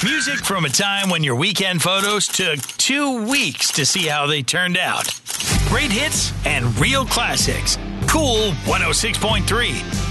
Music from a time when your weekend photos took 2 weeks to see how they turned out. Great hits and real classics. Cool 106.3.